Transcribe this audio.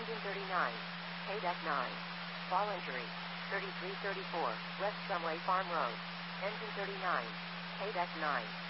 Engine 39. KDEC 9. Fall injury. 3334, West Shumway Farm Road. Engine 39. KDEC 9.